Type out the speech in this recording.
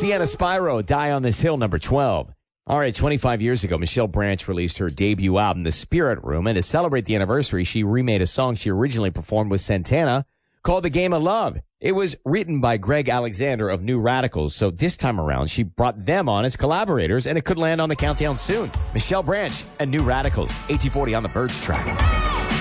Sienna Spyro, Die on This Hill, number 12. All right, 25 years ago, Michelle Branch released her debut album, The Spirit Room, and to celebrate the anniversary, she remade a song she originally performed with Santana called The Game of Love. It was written by Greg Alexander of New Radicals, so this time around, she brought them on as collaborators, and it could land on the countdown soon. Michelle Branch and New Radicals, 1840 on the Birds track.